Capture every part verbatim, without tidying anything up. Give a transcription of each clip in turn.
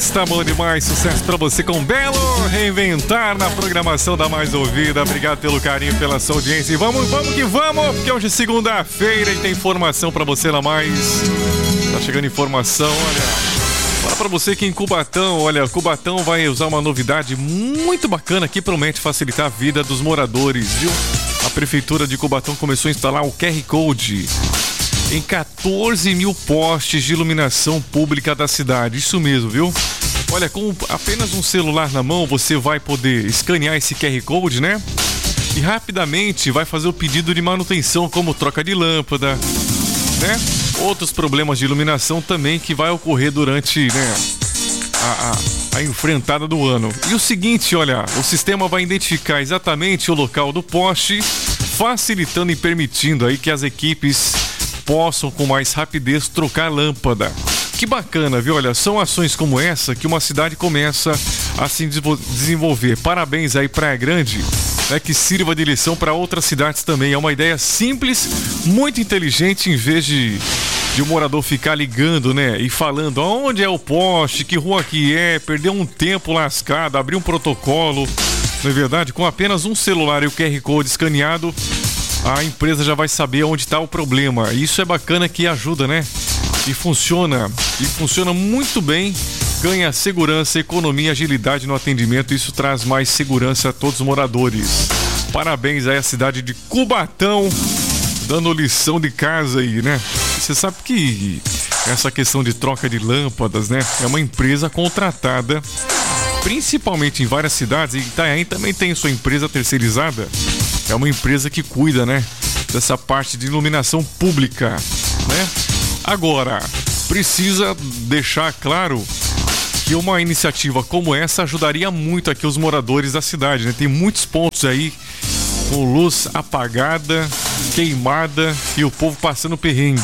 demais, tá bom demais. Sucesso pra você com Belo Reinventar na programação da Mais Ouvida. Obrigado pelo carinho, pela sua audiência. E vamos, vamos que vamos, porque hoje é segunda-feira e tem informação pra você lá mais. Tá chegando informação, olha. Fala pra você que em Cubatão, olha, Cubatão vai usar uma novidade muito bacana que promete facilitar a vida dos moradores, viu? A Prefeitura de Cubatão começou a instalar o Q R Code em quatorze mil postes de iluminação pública da cidade. Isso mesmo, viu? Olha, com apenas um celular na mão, você vai poder escanear esse Q R Code, né? E rapidamente vai fazer o pedido de manutenção, como troca de lâmpada, né? Outros problemas de iluminação também que vai ocorrer durante, né, a, a, a enfrentada do ano. E o seguinte, olha, o sistema vai identificar exatamente o local do poste, facilitando e permitindo aí que as equipes possam com mais rapidez trocar lâmpada. Que bacana, viu? Olha, são ações como essa que uma cidade começa a se desenvolver. Parabéns aí, Praia Grande, né, que sirva de lição para outras cidades também. É uma ideia simples, muito inteligente, em vez de, de o morador ficar ligando, né, e falando onde é o poste, que rua que é, perder um tempo lascado, abrir um protocolo. Não é verdade? Com apenas um celular e o Q R Code escaneado, a empresa já vai saber onde está o problema. Isso é bacana, que ajuda, né? E funciona, e funciona muito bem, ganha segurança, economia, agilidade no atendimento. Isso traz mais segurança a todos os moradores. Parabéns aí à cidade de Cubatão, dando lição de casa aí, né? Você sabe que essa questão de troca de lâmpadas, né, é uma empresa contratada, principalmente em várias cidades, e Itanhaém também tem sua empresa terceirizada. É uma empresa que cuida, né, dessa parte de iluminação pública, né? Agora, precisa deixar claro que uma iniciativa como essa ajudaria muito aqui os moradores da cidade, né? Tem muitos pontos aí com luz apagada, queimada e o povo passando perrengue.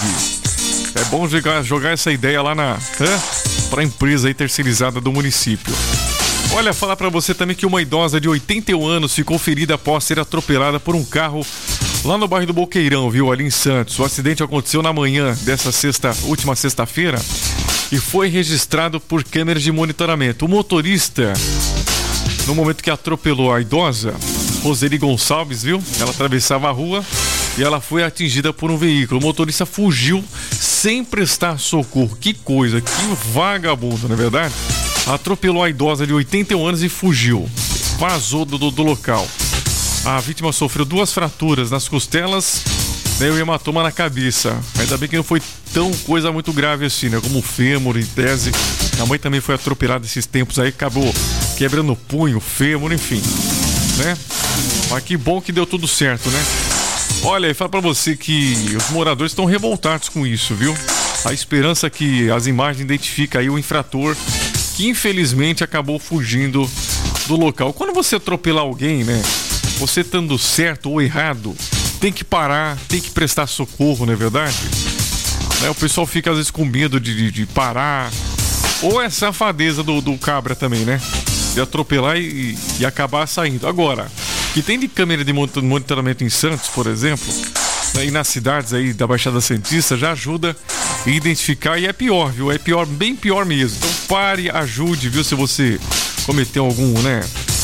É bom jogar, jogar essa ideia lá na, para a empresa aí terceirizada do município. Olha, falar pra você também que uma idosa de oitenta e um anos ficou ferida após ser atropelada por um carro lá no bairro do Boqueirão, viu? Ali em Santos. O acidente aconteceu na manhã dessa sexta, última sexta-feira, e foi registrado por câmeras de monitoramento. O motorista, no momento que atropelou a idosa, Roseli Gonçalves, viu? Ela atravessava a rua e ela foi atingida por um veículo. O motorista fugiu sem prestar socorro. Que coisa, que vagabundo, não é verdade? Atropelou a idosa de oitenta e um anos e fugiu. Vazou do, do, do local. A vítima sofreu duas fraturas nas costelas, né, e um hematoma na cabeça. Ainda bem que não foi tão coisa muito grave assim, né? Como o fêmur, em tese. A mãe também foi atropelada esses tempos aí, acabou quebrando o punho, o fêmur, enfim, né? Mas que bom que deu tudo certo, né? Olha, e fala pra você que os moradores estão revoltados com isso, viu? A esperança que as imagens identificam aí o infrator, que infelizmente acabou fugindo do local. Quando você atropelar alguém, né, você estando certo ou errado, tem que parar, tem que prestar socorro, não é verdade? Né, o pessoal fica às vezes com medo de, de, de parar. Ou é safadeza do, do cabra também, né? De atropelar e, e acabar saindo. Agora, que tem de câmera de monitoramento em Santos, por exemplo, né, e nas cidades aí da Baixada Santista, já ajuda a identificar, e é pior, viu? É pior, bem pior mesmo. Então pare, ajude, viu? Se você cometeu algum, né,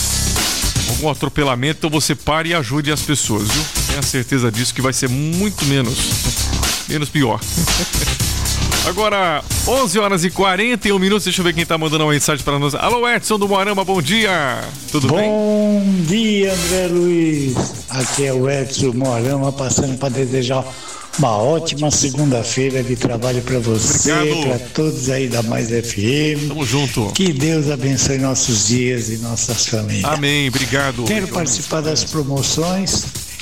algum atropelamento, então você pare e ajude as pessoas, viu? Tenha certeza disso, que vai ser muito menos, menos pior. Agora, onze horas e quarenta e um minutos, deixa eu ver quem tá mandando uma mensagem para nós. Alô, Edson do Moarama, bom dia! Tudo bom bem? Bom dia, André Luiz. Aqui é o Edson do Moarama, passando para desejar uma ótima segunda-feira de trabalho para você, para todos aí da Mais F M. Tamo junto. Que Deus abençoe nossos dias e nossas famílias. Amém, obrigado. Quero participar das promoções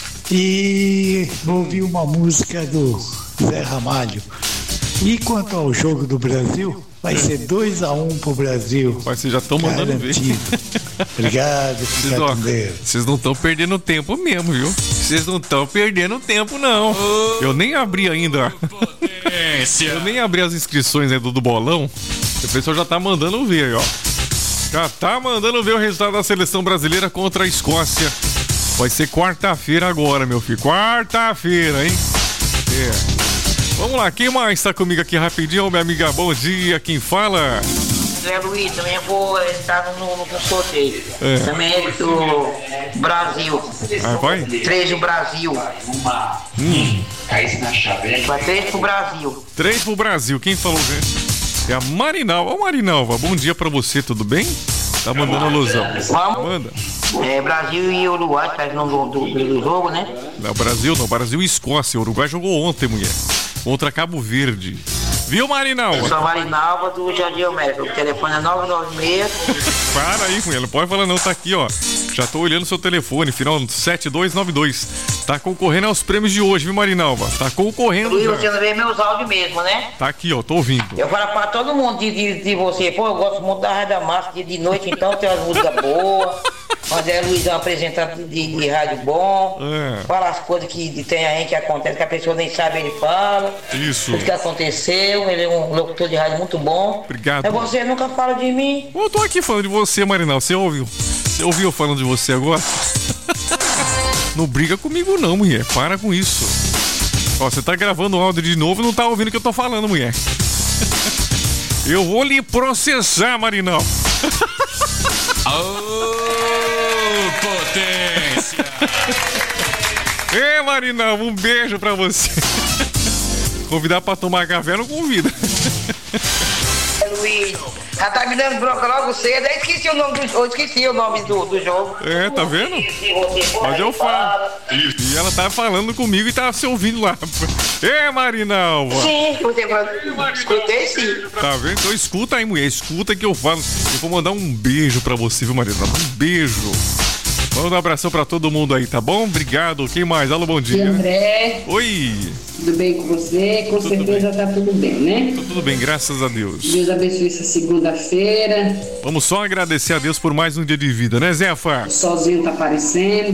e ouvir uma música do Zé Ramalho. E quanto ao jogo do Brasil, vai ser dois a um pro Brasil. Mas vocês já estão mandando ver. Obrigado, fica com Deus. Vocês não estão perdendo tempo mesmo, viu? Vocês não estão perdendo tempo, não. Eu nem abri ainda. Eu nem abri as inscrições aí do, do bolão. O pessoal já tá mandando ver, ó. Já tá mandando ver o resultado da seleção brasileira contra a Escócia. Vai ser quarta-feira agora, meu filho. Quarta-feira, hein? É. Vamos lá, quem mais está comigo aqui rapidinho? Minha amiga, bom dia. Quem fala? Zé Luiz, também vou estar no, no, no sorteio. É. Também é do Brasil. Ah, vai? Três do Brasil. Hum. Vai três pro Brasil. Três pro Brasil. Quem falou? É a Marinalva. Ô, Marinalva, bom dia pra você, tudo bem? Tá mandando alusão. Vamos. Manda. É, Brasil e Uruguai, tá no do, do, do jogo, né? Não, Brasil não. Brasil e Escócia. O Uruguai jogou ontem, mulher. Contra Cabo Verde. Viu, Marinalva? Eu sou a Marinalva do Jardim América. O telefone é nove nove seis. Para aí, mulher. Não pode falar não. Tá aqui, ó. Já tô olhando seu telefone. Final sete dois nove dois. Tá concorrendo aos prêmios de hoje, viu, Marinalva? Tá concorrendo. Luiz, já. você não vê meus áudios mesmo, né? Tá aqui, ó. Tô ouvindo. Eu falo pra todo mundo de, de, de você. Pô, eu gosto muito da Rádio da Massa. De, de noite, então, tem umas músicas boas. André Luiz é um apresentador de, de rádio bom. É. Fala as coisas que tem aí que acontece, que a pessoa nem sabe, ele fala. Isso. Tudo que aconteceu. Ele é um locutor de rádio muito bom. Obrigado. Mas você nunca fala de mim. Eu tô aqui falando de você, Marinalva. Você ouviu? Você ouviu eu falando de você agora? Não briga comigo não, mulher. Para com isso. Ó, você tá gravando o áudio de novo e não tá ouvindo o que eu tô falando, mulher. Eu vou lhe processar, Marinalva. Ô, potência! Ê, Marinalva, um beijo pra você. Convidar pra tomar café, não convida. Luiz, já tá me dando bronca logo cedo. Eu esqueci o nome do jogo. Esqueci o nome do, do jogo. É, tá vendo? Mas eu falo. E ela tá falando comigo e tá se ouvindo lá. Ê, Marinalva! Sim, você falou. Escutei sim. Tá vendo? Então escuta aí, mulher. Escuta que eu falo. Eu vou mandar um beijo pra você, viu, Marinalva? Um beijo. Manda um abração pra todo mundo aí, tá bom? Obrigado. Quem mais? Alô, bom dia. E André, Oi. tudo bem com você? Com Tudo certeza bem. tá tudo bem, né? Tá tudo bem, graças a Deus. Deus abençoe essa segunda-feira. Vamos só agradecer a Deus por mais um dia de vida, né, Zefa? O solzinho tá aparecendo.